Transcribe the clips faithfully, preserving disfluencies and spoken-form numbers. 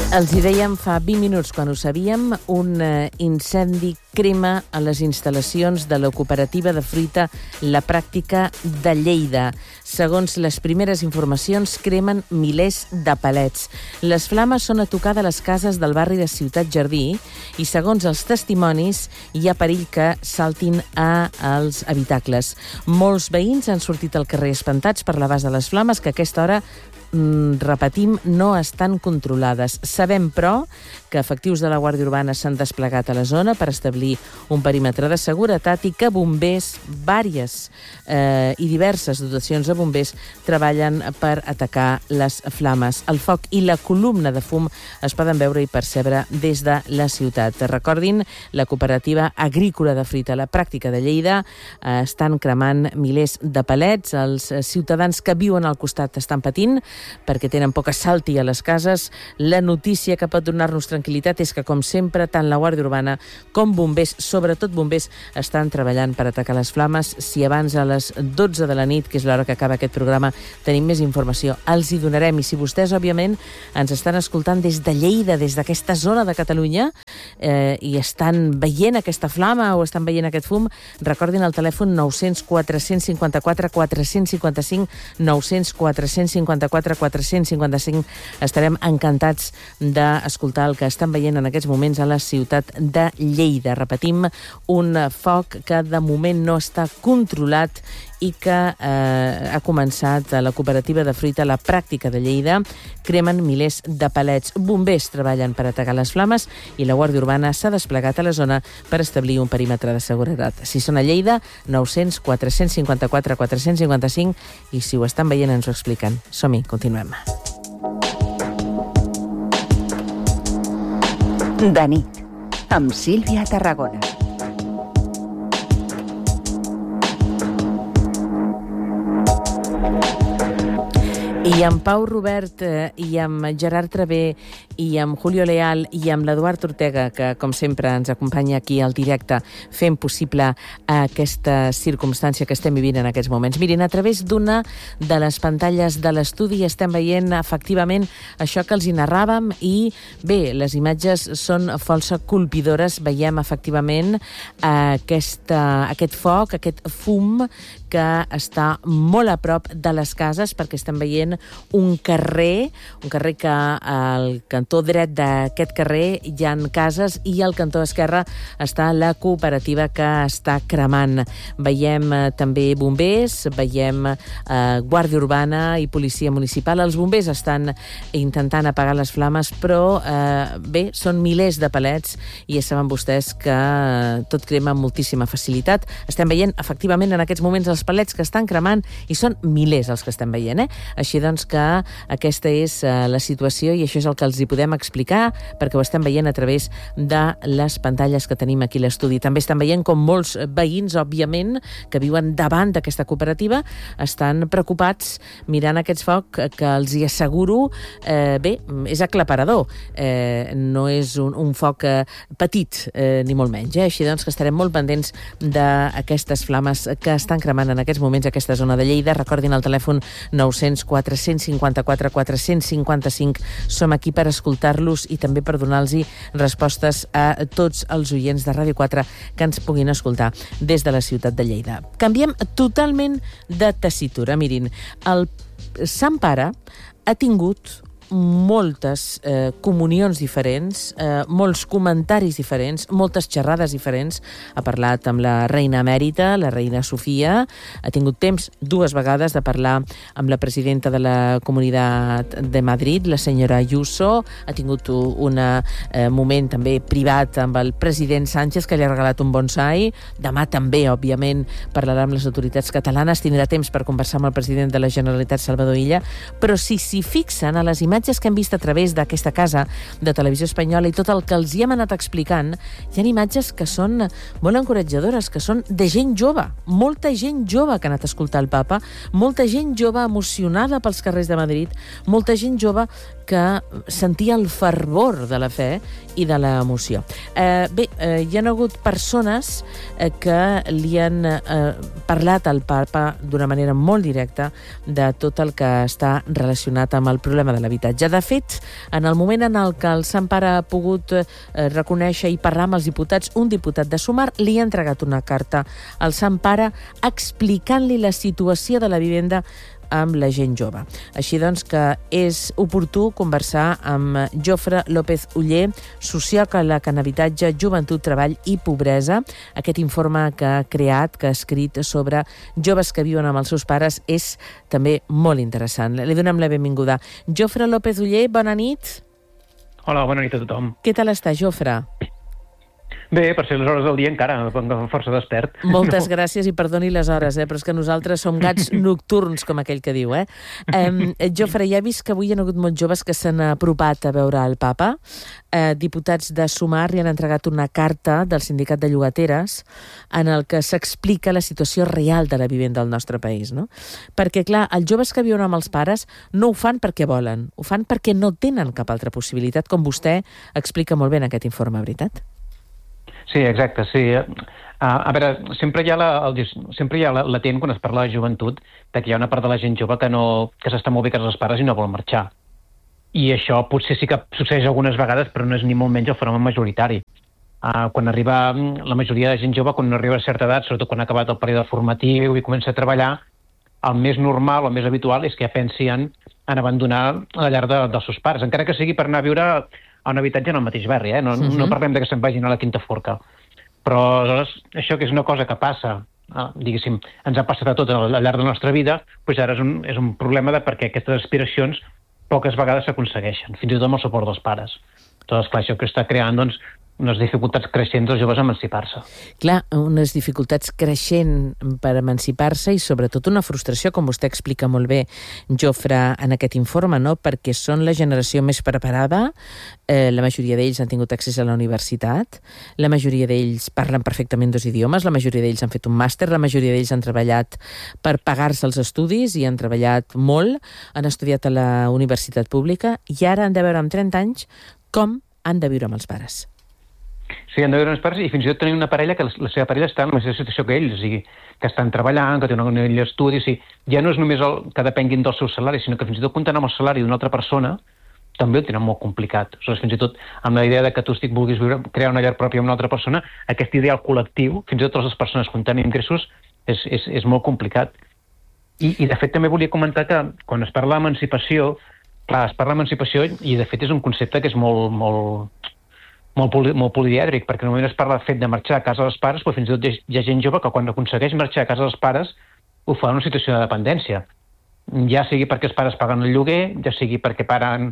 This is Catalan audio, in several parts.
Els hi dèiem fa vint minuts, quan ho sabíem, un eh, incendi crema a les instal·lacions de la cooperativa de fruita La Pràctica de Lleida. Segons les primeres informacions, cremen milers de palets. Les flames són a tocar de les cases del barri de Ciutat Jardí i, segons els testimonis, hi ha perill que saltin a als habitacles. Molts veïns han sortit al carrer espantats per l'abast de les flames, que a aquesta hora repetim, no estan controlades. Sabem, però, que efectius de la Guàrdia Urbana s'han desplegat a la zona per establir un perímetre de seguretat i que bombers, vàries eh, i diverses dotacions de bombers treballen per atacar les flames. El foc i la columna de fum es poden veure i percebre des de la ciutat. Recordin, la cooperativa agrícola de fruita La Pràctica de Lleida eh, estan cremant milers de palets. Els ciutadans que viuen al costat estan patint perquè tenen poc assalti a les cases. La notícia que pot donar-nos tranquil·litat és que, com sempre, tant la Guàrdia Urbana com bombers, sobretot bombers, estan treballant per atacar les flames. Si abans a les dotze de la nit, que és l'hora que acaba aquest programa, tenim més informació, els hi donarem. I si vostès, òbviament, ens estan escoltant des de Lleida, des d'aquesta zona de Catalunya, eh, i estan veient aquesta flama o estan veient aquest fum, recordin el telèfon nou zero zero quatre cinc quatre quatre cinc cinc, nou zero zero quatre cinc quatre quatre cinc cinc. Estarem encantats d'escoltar el que estan veient en aquests moments a la ciutat de Lleida. Repetim, un foc que de moment no està controlat i que eh, ha començat a la cooperativa de fruita La Pràctica de Lleida. Cremen milers de palets. Bombers treballen per atacar les flames i la Guàrdia Urbana s'ha desplegat a la zona per establir un perímetre de seguretat. Si són a Lleida, nou zero zero quatre cinc quatre quatre cinc cinc, i si ho estan veient ens ho expliquen. Som-hi, continuem. De nit, amb Sílvia Tarragona. I amb Pau Robert, eh, i amb Gerard Travé, i amb Julio Leal, i amb l'Eduard Ortega, que, com sempre, ens acompanya aquí al directe, fent possible aquesta circumstància que estem vivint en aquests moments. Mirin, a través d'una de les pantalles de l'estudi estem veient, efectivament, això que els hi narràvem, i, bé, les imatges són força colpidores. Veiem, efectivament, aquesta, aquest foc, aquest fum, que està molt a prop de les cases, perquè estem veient un carrer, un carrer que al cantó dret d'aquest carrer hi ha cases i al cantó esquerre està la cooperativa que està cremant. Veiem eh, també bombers, veiem eh, Guàrdia Urbana i Policia Municipal. Els bombers estan intentant apagar les flames, però eh, bé, són milers de palets i ja saben vostès que eh, tot crema amb moltíssima facilitat. Estem veient, efectivament, en aquests moments els palets que estan cremant, i són milers els que estem veient, eh? Així doncs que aquesta és uh, la situació, i això és el que els hi podem explicar, perquè ho estem veient a través de les pantalles que tenim aquí a l'estudi. També estan veient com molts veïns, òbviament, que viuen davant d'aquesta cooperativa, estan preocupats mirant aquests foc que els hi asseguro, eh, bé, és aclaparador. Eh, no és un, un foc eh, petit, eh, ni molt menys. Eh? Així doncs que estarem molt pendents d'aquestes flames que estan cremant en aquests moments a aquesta zona de Lleida. Recordin el telèfon nou zero zero quatre cinc quatre quatre cinc cinc. Som aquí per escoltar-los i també per donar-los respostes a tots els oients de Ràdio quatre que ens puguin escoltar des de la ciutat de Lleida. Canviem totalment de tessitura. Mirin, el Sant Pare ha tingut moltes eh, comunions diferents, eh, molts comentaris diferents, moltes xerrades diferents. Ha parlat amb la reina emèrita, la reina Sofia, ha tingut temps dues vegades de parlar amb la presidenta de la Comunitat de Madrid, la senyora Ayuso, ha tingut un eh, moment també privat amb el president Sánchez, que li ha regalat un bonsai. Demà també, òbviament, parlarà amb les autoritats catalanes, tindrà temps per conversar amb el president de la Generalitat, Salvador Illa, però si s'hi fixen a les imatges imatges que hem vist a través d'aquesta casa de Televisió Espanyola i tot el que els hi hem anat explicant, hi ha imatges que són molt encoratjadores, que són de gent jove, molta gent jove que ha anat a escoltar el papa, molta gent jove emocionada pels carrers de Madrid, molta gent jove que sentia el fervor de la fe i de l'emoció. Eh, bé, eh, hi ha hagut persones eh, que li han eh, parlat al papa d'una manera molt directa de tot el que està relacionat amb el problema de l'habitatge. De fet, en el moment en el que el Sant Pare ha pogut eh, reconèixer i parlar amb els diputats, un diputat de Sumar li ha entregat una carta al Sant Pare explicant-li la situació de la vivenda amb la gent jove. Així doncs que és oportú conversar amb Jofre López Oller, sociòleg en habitatge, joventut, treball i pobresa. Aquest informe que ha creat, que ha escrit sobre joves que viuen amb els seus pares és també molt interessant. Li donem la benvinguda. Jofre López Oller, bona nit. Hola, bona nit a tothom. Què tal està, Jofre? Bé, per ser les hores del dia encara, amb força despert. Moltes no. gràcies i perdoni les hores, eh? Però és que nosaltres som gats nocturns, com aquell que diu. Eh? Eh, Jofre, ja he vist que avui hi ha hagut molts joves que s'han apropat a veure el papa. Eh, diputats de Sumar li han entregat una carta del sindicat de llogateres en el que s'explica la situació real de la vivenda al nostre país. No? Perquè, clar, els joves que viuen amb els pares no ho fan perquè volen, ho fan perquè no tenen cap altra possibilitat, com vostè explica molt bé en aquest informe, veritat? Sí, exacte, sí. Uh, a veure, sempre hi ha, la, el, sempre hi ha la, latent, quan es parla de joventut, de que hi ha una part de la gent jove que, no, que s'està molt bé a casa dels pares i no vol marxar. I això potser sí que succeeix algunes vegades, però no és ni molt menys el fenomen majoritari. Uh, quan arriba la majoria de gent jove, quan arriba a certa edat, sobretot quan ha acabat el període formatiu i comença a treballar, el més normal, el més habitual, és que ja pensi en, en abandonar la llar de, dels seus pares, encara que sigui per anar a viure a un habitatge en el mateix barri, eh? No, uh-huh. no parlem de que se'n vagin a la Quinta Forca. Però, aleshores, això que és una cosa que passa, eh, diguéssim, ens ha passat a tot al llarg de la nostra vida, doncs ara és un, és un problema de perquè aquestes aspiracions poques vegades s'aconsegueixen, fins i tot amb el suport dels pares. Doncs, clar, això que està creant, doncs, unes dificultats creixents dels joves a emancipar-se. Clar, unes dificultats creixent per emancipar-se i sobretot una frustració, com vostè explica molt bé, Jofre, en aquest informe, no? Perquè són la generació més preparada, eh, la majoria d'ells han tingut accés a la universitat, la majoria d'ells parlen perfectament dos idiomes, la majoria d'ells han fet un màster, la majoria d'ells han treballat per pagar-se els estudis i han treballat molt, han estudiat a la universitat pública i ara han de veure amb trenta anys com han de viure amb els pares. Sí, han de viure amb els pares i fins i tot tenir una parella que la seva parella està en la mateixa situació que ells, o sigui, que estan treballant, que tenen un nivell d'estudi, o sigui, ja no és només el, que depenguin del seu salari, sinó que fins i tot comptant amb el salari d'una altra persona, també ho tenen molt complicat. O sigui, fins i tot amb la idea de que tu estic vulguis viure, crear una llar pròpia amb una altra persona, aquest ideal col·lectiu, fins i tot les persones comptant ingressos, és, és, és molt complicat. I, I de fet també volia comentar que quan es parla d'emancipació, clar, es parla d'emancipació i de fet és un concepte que és molt, molt, molt, poli, molt polièdric, perquè normalment es parla del fet de marxar a casa dels pares, però fins i tot hi ha gent jove que quan aconsegueix marxar a casa dels pares ho fa en una situació de dependència. Ja sigui perquè els pares paguen el lloguer, ja sigui perquè paren,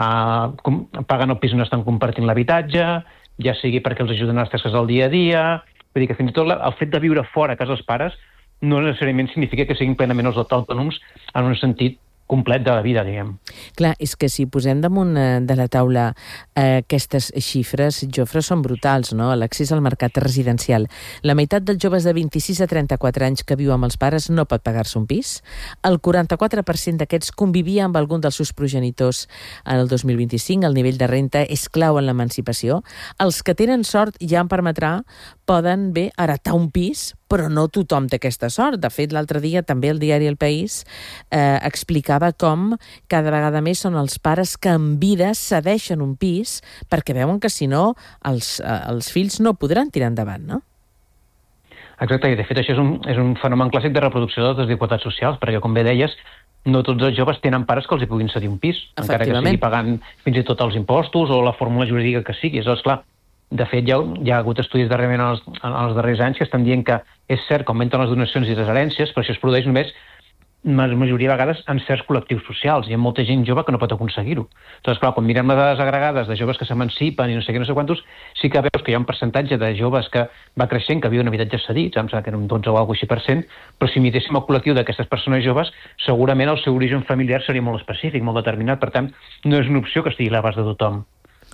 uh, paguen el pis on estan compartint l'habitatge, ja sigui perquè els ajuden a les tasques del dia a dia. Vull dir que fins i tot el fet de viure fora a casa dels pares no necessàriament significa que siguin plenament els autònoms en un sentit complet de la vida, diguem. Clar, és que si posem damunt de la taula eh, aquestes xifres, Jofre, són brutals, no? L'accés al mercat residencial. La meitat dels joves de vint-i-sis a trenta-quatre anys que viu amb els pares no pot pagar-se un pis. El quaranta-quatre per cent d'aquests convivia amb algun dels seus progenitors el dos mil vint-i-cinc. El nivell de renta és clau en l'emancipació. Els que tenen sort, ja em permetrà, poden bé heretar un pis, però no tothom té aquesta sort. De fet, l'altre dia també el diari El País eh, explicava com cada vegada més són els pares que en vida cedeixen un pis perquè veuen que si no els, eh, els fills no podran tirar endavant, no? Exacte, i de fet això és un, és un fenomen clàssic de reproducció de les desigualtats socials, perquè com bé deies, no tots els joves tenen pares que els hi puguin cedir un pis, encara que sigui pagant fins i tot els impostos o la fórmula jurídica que sigui. Això és clar. De fet, hi ha, hi ha hagut estudis darrerament en els, en els darrers anys que estan dient que és cert que augmenten les donacions i les herències, però això es produeix només la majoria de vegades en certs col·lectius socials. Hi ha molta gent jove que no pot aconseguir-ho. Doncs, clar, quan mirem les dades agregades de joves que s'emancipen i no sé què, no sé quantos, sí que veus que hi ha un percentatge de joves que va creixent, que viuen en habitatges cedits, em sembla que era un dotze o alguna cosa així per cent, però si miréssim el col·lectiu d'aquestes persones joves, segurament el seu origen familiar seria molt específic, molt determinat, per tant, no és una opció que estigui a l'abast de tothom.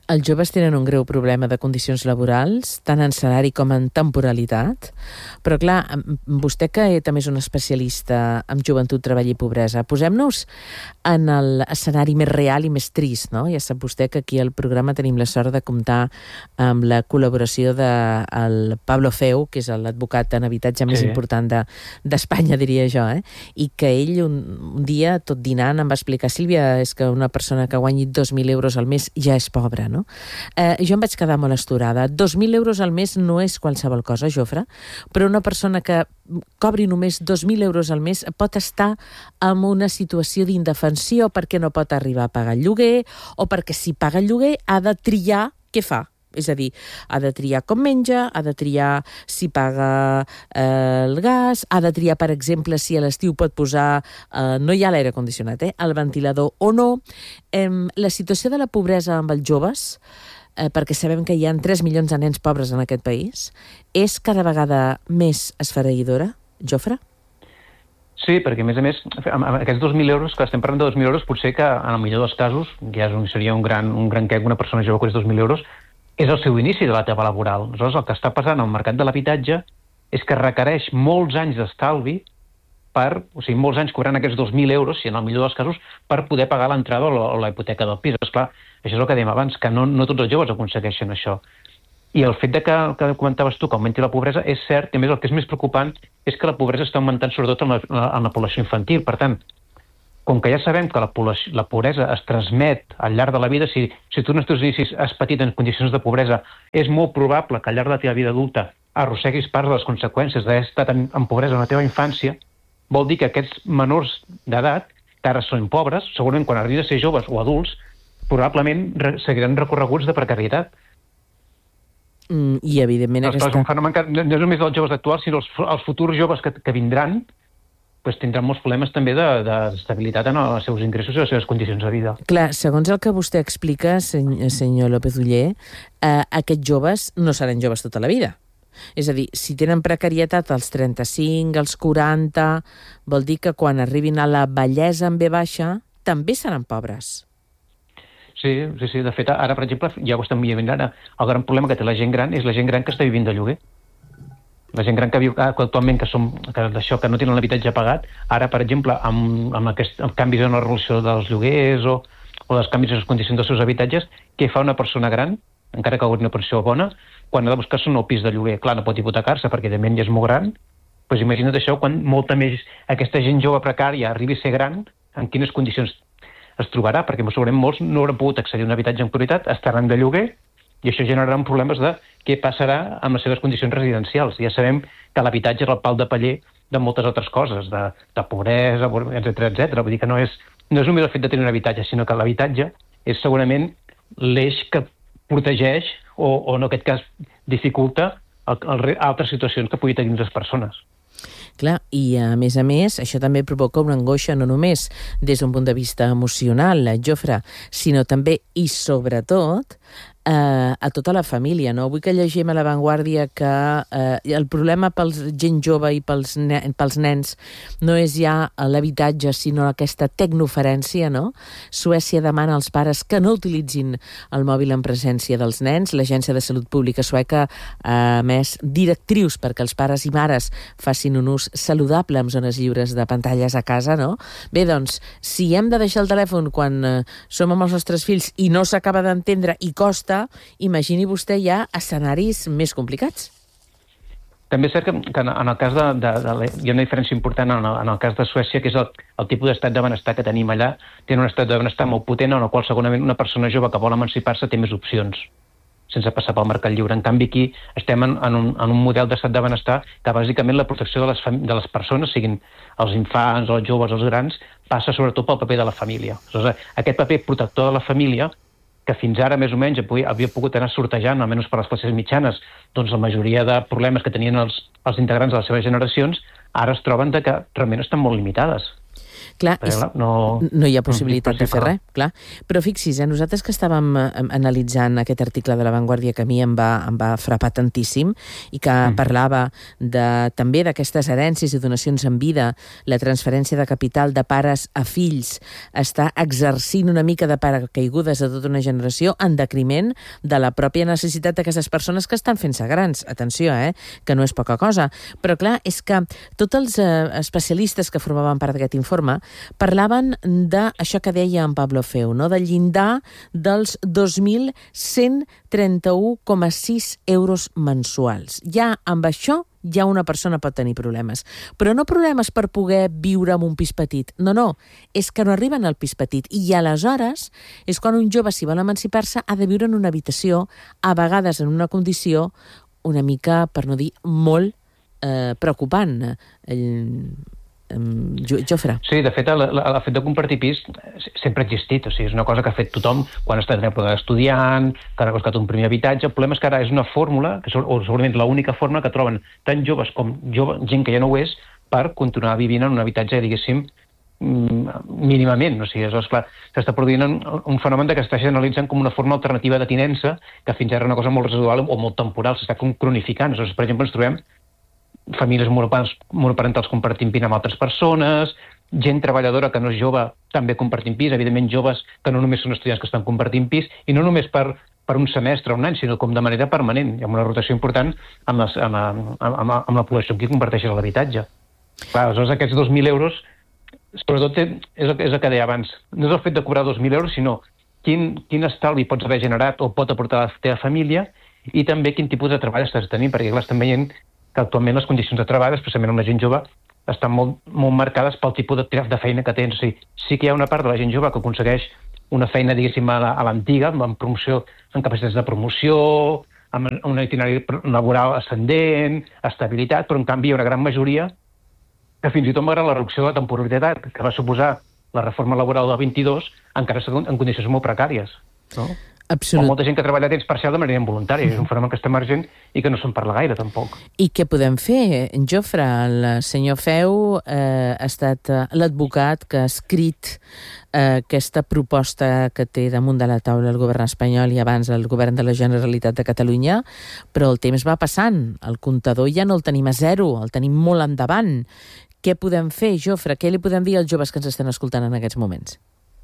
Els joves tenen un greu problema de condicions laborals, tant en salari com en temporalitat, però clar, vostè que també és un especialista en joventut, treball i pobresa, posem-nos en l'escenari més real i més trist, no? Ja sap vostè que aquí al programa tenim la sort de comptar amb la col·laboració del Pablo Feu, que és l'advocat en habitatge més sí. important d'Espanya, de, diria jo, eh? I que ell un, un dia, tot dinant, em va explicar, Sílvia, és que una persona que guanyi dos mil euros al mes ja és pobra, no? Eh, jo em vaig quedar molt astorada. dos mil euros al mes no és qualsevol cosa, Jofre, però una persona que cobri només dos mil euros al mes pot estar en una situació d'indefensió perquè no pot arribar a pagar el lloguer o perquè si paga el lloguer ha de triar què fa. És a dir, ha de triar com menja, ha de triar si paga eh, el gas, ha de triar, per exemple, si a l'estiu pot posar, eh, no hi ha l'aire condicionat, eh, el ventilador o no. Eh, la situació de la pobresa amb els joves, eh, perquè sabem que hi ha tres milions de nens pobres en aquest país, és cada vegada més esfereïdora, Jofre? Sí, perquè a més a més, amb aquests dos mil euros, que estem parlant de dos mil euros, potser que en el millor dels casos, ja és un, seria un gran, un gran quec una persona jove que és dos mil euros, és el seu inici de la teva laboral. Aleshores, el que està passant al mercat de l'habitatge és que requereix molts anys d'estalvi per, o sigui, molts anys cobrant aquests dos mil euros, si en el millor dels casos, per poder pagar l'entrada o, la, o la hipoteca del pis. Esclar, això és el que dèiem abans, que no, no tots els joves aconsegueixen això. I el fet de que, que comentaves tu, que augmenti la pobresa, és cert, que a més el que és més preocupant és que la pobresa està augmentant sobretot en la, en la població infantil. Per tant, com que ja sabem que la, la pobresa es transmet al llarg de la vida, si, si tu en els teus inicis has patit en condicions de pobresa, és molt probable que al llarg de la teva vida adulta arrosseguis part de les conseqüències d'haver estat en, en pobresa en la teva infància. Vol dir que aquests menors d'edat, que ara són pobres, segurament quan arribin a ser joves o adults, probablement re, seguiran recorreguts de precarietat. Mm, I evidentment aquesta... És un fenomen que no és només dels joves actuals, sinó els, els futurs joves que, que vindran, pues tindran molts problemes també d'estabilitat en els seus ingressos i les seves condicions de vida. Clar, segons el que vostè explica, senyor, senyor López Oller, eh, aquests joves no seran joves tota la vida. És a dir, si tenen precarietat als trenta-cinc, als quaranta, vol dir que quan arribin a la vellesa en ve baixa, també seran pobres. Sí, sí, sí. De fet, ara, per exemple, ja ho estem veient ara, el gran problema que té la gent gran és la gent gran que està vivint de lloguer. La gent gran que viu actualment, que som que d'això que no tenen l'habitatge pagat, ara, per exemple, amb, amb aquests amb canvis en la relació dels lloguers o, o dels canvis en les condicions dels seus habitatges, què fa una persona gran, encara que hagi una pensió bona, quan ha de buscar-se un nou pis de lloguer? Clar, no pot hipotecar-se perquè de ment ja és molt gran, doncs imagina't això, quan molta més aquesta gent jove precària arribi a ser gran, en quines condicions es trobarà, perquè segurament molts no hauran pogut accedir a un habitatge en prioritat, estaran de lloguer, i això generarà problemes de què passarà amb les seves condicions residencials. Ja sabem que l'habitatge és el pal de paller de moltes altres coses, de, de pobresa, etcètera, etcètera. Vull dir que no és, no és només el fet de tenir un habitatge, sinó que l'habitatge és segurament l'eix que protegeix o, o en aquest cas dificulta el, el, altres situacions que pugui tenir les persones. Clar, i a més a més, això també provoca una angoixa no només des d'un punt de vista emocional, Jofre, sinó també i sobretot eh, a tota la família, no? Avui que llegim a La Vanguardia que eh, el problema pels gent jove i pels, ne pels nens no és ja l'habitatge, sinó aquesta tecnoferència, no? Suècia demana als pares que no utilitzin el mòbil en presència dels nens. L'Agència de Salut Pública sueca ha emès directrius perquè els pares i mares facin un ús saludable amb zones lliures de pantalles a casa, no? Bé, doncs, si hem de deixar el telèfon quan eh, som amb els nostres fills i no s'acaba d'entendre i costa, imagini vostè ja escenaris més complicats. També és cert que, que en el cas de, de, de... Hi ha una diferència important en el, en el cas de Suècia, que és el, el tipus d'estat de benestar que tenim allà. Tenen un estat de benestar molt potent, en el qual segurament una persona jove que vol emancipar-se té més opcions, sense passar pel mercat lliure. En canvi, aquí estem en, en, un, en un model d'estat de benestar que bàsicament la protecció de les, de les persones, siguin els infants, els joves, els grans, passa sobretot pel paper de la família. Aleshores, aquest paper protector de la família, que fins ara més o menys havia pogut anar sortejant, almenys per les classes mitjanes, doncs la majoria de problemes que tenien els, els integrants de les seves generacions, ara es troben de que realment estan molt limitades. Clar, és, clar, no, no hi ha possibilitat no de fer res, clar. Però fixi's, eh, nosaltres que estàvem eh, analitzant aquest article de La Vanguardia que a mi em va, em va frapar tantíssim i que mm. parlava de, també d'aquestes herències i donacions en vida, la transferència de capital de pares a fills està exercint una mica de paracaigudes a tota una generació en decriment de la pròpia necessitat d'aquestes persones que estan fent-se grans. Atenció, eh, que no és poca cosa. Però clar, és que tots els eh, especialistes que formaven part d'aquest informe parlaven d'això que deia en Pablo Feu, no? Del llindar dels dos mil cent trenta-u coma sis euros mensuals. Ja amb això ja una persona pot tenir problemes. Però no problemes per poder viure en un pis petit. No, no. És que no arriben al pis petit. I aleshores és quan un jove, si vol emancipar-se, ha de viure en una habitació, a vegades en una condició una mica, per no dir, molt eh, preocupant. El, Jofre. Sí, de fet, el, el fet de compartir pis sempre ha existit, o sigui, és una cosa que ha fet tothom quan està en època d'estudiant, que ha buscat un primer habitatge. El problema és que ara és una fórmula, que o segurament l'única fórmula que troben tant joves com jove, gent que ja no ho és, per continuar vivint en un habitatge, diguéssim, mínimament. O sigui, és clar, s'està produint un, un fenomen que s'està generalitzant com una forma alternativa de tinença, que fins ara era una cosa molt residual o molt temporal, s'està cronificant. Aleshores, per exemple, ens trobem famílies monoparentals compartint pis amb altres persones, gent treballadora que no és jove també compartint pis, evidentment joves que no només són estudiants que estan compartint pis, i no només per, per un semestre o un any, sinó com de manera permanent, amb una rotació important amb, les, amb, la, amb, la, amb la població amb qui comparteixes l'habitatge. Clar, aleshores aquests dos mil euros, sobretot és el, és el que deia abans, no és el fet de cobrar dos mil euros, sinó quin, quin estalvi pots haver generat o pot aportar a la teva família, i també quin tipus de treball estàs tenint, perquè clar, estem veient que actualment les condicions de treball, especialment amb la gent jove, estan molt, molt marcades pel tipus de, de feina que tens. O sigui, sí que hi ha una part de la gent jove que aconsegueix una feina, diguéssim, a l'antiga, amb promoció, amb capacitats de promoció, amb un itinerari laboral ascendent, estabilitat, però en canvi hi ha una gran majoria que fins i tot malgrat la reducció de la temporalitat que va suposar la reforma laboral del vint-i-dos, encara estan en condicions molt precàries, no? Absolut. O molta gent que treballa a temps parcial de manera involuntària. És un fenomen que està emergent i que no se'n parla gaire, tampoc. I què podem fer? Jofre, el senyor Feu eh, ha estat eh, l'advocat que ha escrit eh, aquesta proposta que té damunt de la taula el govern espanyol i abans el govern de la Generalitat de Catalunya, però el temps va passant. El comptador ja no el tenim a zero, el tenim molt endavant. Què podem fer, Jofre? Què li podem dir als joves que ens estan escoltant en aquests moments?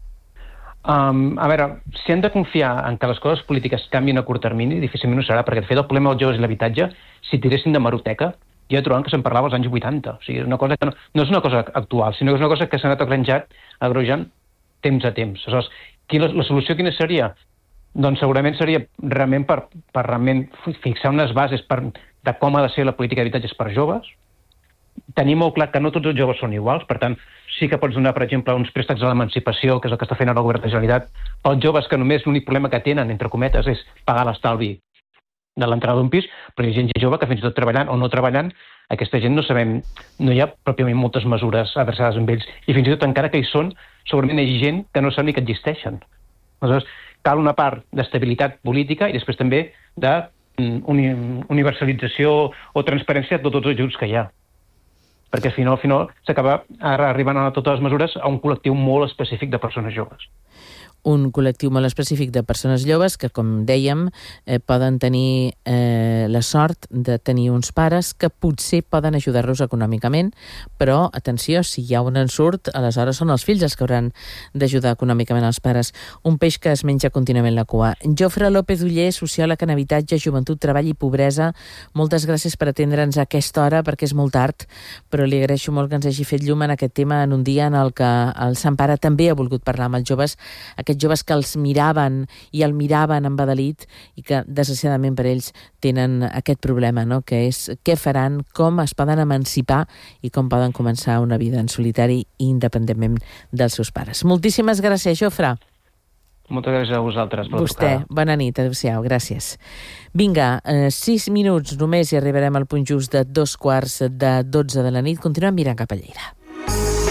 Um, a veure, si hem de confiar en que les coses polítiques canvien a curt termini, difícilment ho serà, perquè de fet el problema dels joves i l'habitatge, si tiressin de meroteca, ja trobem que se'n parlava als anys vuitanta. O sigui, és una cosa que no, no és una cosa actual, sinó que és una cosa que s'ha anat agreujant, agreujant temps a temps. Aleshores, la, la solució quina seria? Doncs segurament seria realment per, per realment fixar unes bases per, de com ha de ser la política d'habitatges per joves, tenir molt clar que no tots els joves són iguals, per tant, sí que pots donar, per exemple, uns préstecs a l'emancipació, que és el que està fent ara el govern de la Generalitat, pels joves que només l'únic problema que tenen, entre cometes, és pagar l'estalvi de l'entrada d'un pis, però hi ha gent jove que fins i tot treballant o no treballant, aquesta gent no sabem, no hi ha pròpiament moltes mesures adreçades amb ells, i fins i tot encara que hi són, segurament hi ha gent que no sap ni que existeixen. Aleshores, cal una part d'estabilitat política i després també de universalització o transparència de tots els ajuts que hi ha. Perquè al final, al final s'acaba arribant a totes les mesures a un col·lectiu molt específic de persones joves. Un col·lectiu molt específic de persones joves que, com dèiem, eh, poden tenir eh, la sort de tenir uns pares que potser poden ajudar-los econòmicament, però, atenció, si hi ha un ensurt, aleshores són els fills els que hauran d'ajudar econòmicament els pares. Un peix que es menja contínuament la cua. Jofre López Oller, sociòleg en habitatge, joventut, treball i pobresa, moltes gràcies per atendre'ns a aquesta hora, perquè és molt tard, però li agraeixo molt que ens hagi fet llum en aquest tema en un dia en el que el Sant Pare també ha volgut parlar amb els joves, aquests joves que els miraven i el miraven embadalit i que, desgraciadament per ells, tenen aquest problema, no? Que és què faran, com es poden emancipar i com poden començar una vida en solitari independentment dels seus pares. Moltíssimes gràcies, Jofre. Moltes gràcies a vosaltres per Vostè, trucar. Bona nit, adéu-siau, gràcies. Vinga, eh, sis minuts només i arribarem al punt just de dos quarts de dotze de la nit. Continuem mirant cap a Lleida.